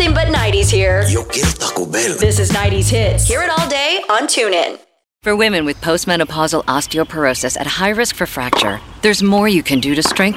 Nothing but 90s here. Yo quiero Taco Bell. This is 90s Hits. Hear it all day on TuneIn. For women with postmenopausal osteoporosis at high risk for fracture, there's more you can do to strengthen